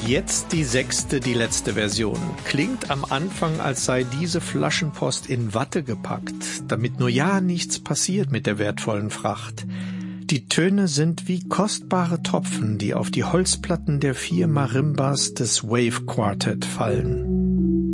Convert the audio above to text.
Jetzt die 6., die letzte Version. Klingt am Anfang, als sei diese Flaschenpost in Watte gepackt, damit nur ja nichts passiert mit der wertvollen Fracht. Die Töne sind wie kostbare Tropfen, die auf die Holzplatten der 4 Marimbas des Wave Quartet fallen.